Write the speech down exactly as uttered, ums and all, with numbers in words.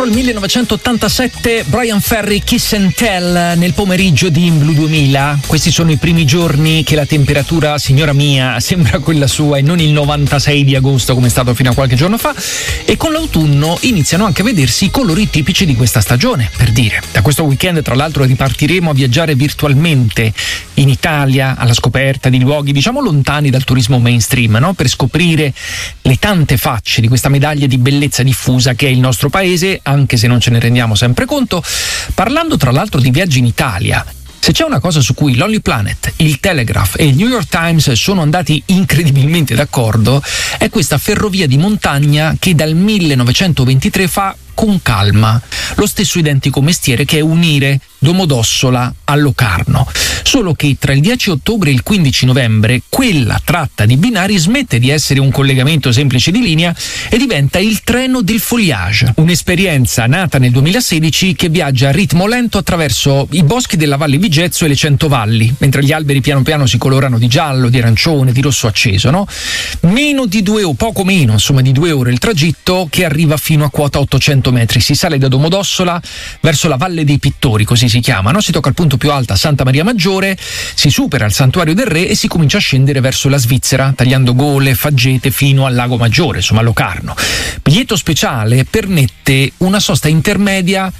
indietro al millenovecentottantasette, Brian Ferry, Kiss and Tell nel pomeriggio di In Blue duemila. Questi sono i primi giorni che la temperatura, signora mia, sembra quella sua e non il novantasei di agosto come è stato fino a qualche giorno fa, e con l'autunno iniziano anche a vedersi i colori tipici di questa stagione, per dire. Da questo weekend tra l'altro ripartiremo a viaggiare virtualmente in Italia alla scoperta di luoghi diciamo lontani dal turismo mainstream, no? Per scoprire le tante facce di questa medaglia di bellezza diffusa che è il nostro paese, anche se non ce ne rendiamo sempre conto. Parlando tra l'altro di viaggi in Italia, se c'è una cosa su cui Lonely Planet, il Telegraph e il New York Times sono andati incredibilmente d'accordo, è questa ferrovia di montagna che dal millenovecentoventitré fa con calma lo stesso identico mestiere, che è unire Domodossola a Locarno, solo che tra il dieci ottobre e il quindici novembre quella tratta di binari smette di essere un collegamento semplice di linea e diventa il treno del foliage, un'esperienza nata nel duemilasedici che viaggia a ritmo lento attraverso i boschi della Valle Vigezzo e le Cento Valli, mentre gli alberi piano piano si colorano di giallo, di arancione, di rosso acceso, no? Meno di due o poco meno, insomma di due ore il tragitto, che arriva fino a quota ottocento metri. Si sale da Domodossola verso la Valle dei Pittori, così si chiama, no? Si tocca il punto più alto a Santa Maria Maggiore, si supera il Santuario del Re e si comincia a scendere verso la Svizzera, tagliando gole, faggete fino al Lago Maggiore, insomma Locarno. Biglietto speciale permette una sosta intermedia